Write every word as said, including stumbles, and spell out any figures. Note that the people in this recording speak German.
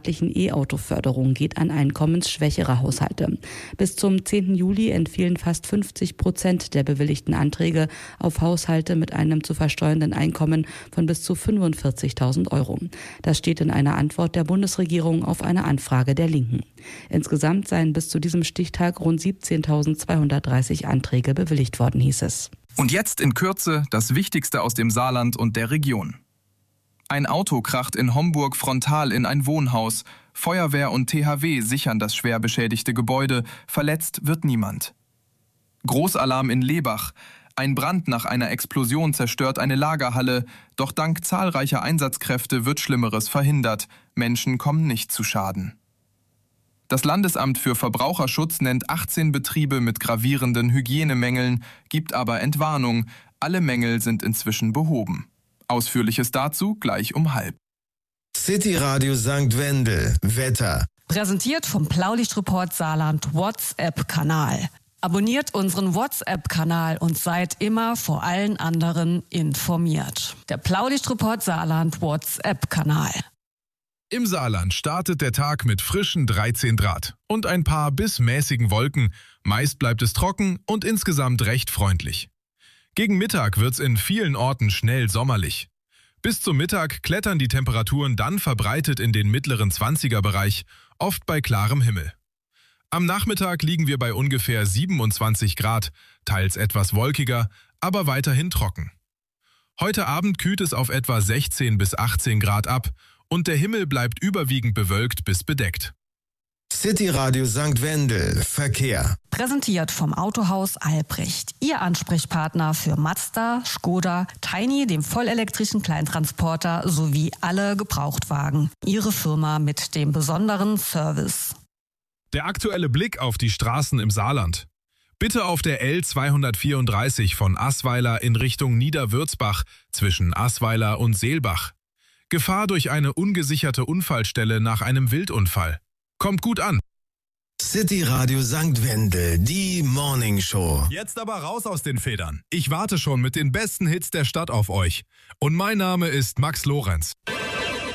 staatlichen E-Auto-Förderung geht an einkommensschwächere Haushalte. Bis zum zehnten Juli entfielen fast fünfzig Prozent der bewilligten Anträge auf Haushalte mit einem zu versteuernden Einkommen von bis zu fünfundvierzigtausend Euro. Das steht in einer Antwort der Bundesregierung auf eine Anfrage der Linken. Insgesamt seien bis zu diesem Stichtag rund siebzehntausendzweihundertdreißig Anträge bewilligt worden, hieß es. Und jetzt in Kürze das Wichtigste aus dem Saarland und der Region. Ein Auto kracht in Homburg frontal in ein Wohnhaus. Feuerwehr und T H W sichern das schwer beschädigte Gebäude. Verletzt wird niemand. Großalarm in Lebach. Ein Brand nach einer Explosion zerstört eine Lagerhalle. Doch dank zahlreicher Einsatzkräfte wird Schlimmeres verhindert. Menschen kommen nicht zu Schaden. Das Landesamt für Verbraucherschutz nennt achtzehn Betriebe mit gravierenden Hygienemängeln, gibt aber Entwarnung. Alle Mängel sind inzwischen behoben. Ausführliches dazu gleich um halb. City Radio Sankt Wendel. Wetter. Präsentiert vom Blaulichtreport Saarland WhatsApp-Kanal. Abonniert unseren WhatsApp-Kanal und seid immer vor allen anderen informiert. Der Blaulichtreport Saarland WhatsApp-Kanal. Im Saarland startet der Tag mit frischen dreizehn Grad und ein paar bis mäßigen Wolken. Meist bleibt es trocken und insgesamt recht freundlich. Gegen Mittag wird's in vielen Orten schnell sommerlich. Bis zum Mittag klettern die Temperaturen dann verbreitet in den mittleren zwanziger-Bereich, oft bei klarem Himmel. Am Nachmittag liegen wir bei ungefähr siebenundzwanzig Grad, teils etwas wolkiger, aber weiterhin trocken. Heute Abend kühlt es auf etwa sechzehn bis achtzehn Grad ab und der Himmel bleibt überwiegend bewölkt bis bedeckt. City Radio Sankt Wendel. Verkehr. Präsentiert vom Autohaus Albrecht. Ihr Ansprechpartner für Mazda, Skoda, Tiny, dem vollelektrischen Kleintransporter sowie alle Gebrauchtwagen. Ihre Firma mit dem besonderen Service. Der aktuelle Blick auf die Straßen im Saarland. Bitte auf der L zweihundertvierunddreißig von Assweiler in Richtung Niederwürzbach zwischen Assweiler und Seelbach. Gefahr durch eine ungesicherte Unfallstelle nach einem Wildunfall. Kommt gut an. City Radio Sankt Wendel, die Morning Show. Jetzt aber raus aus den Federn. Ich warte schon mit den besten Hits der Stadt auf euch. Und mein Name ist Max Lorenz.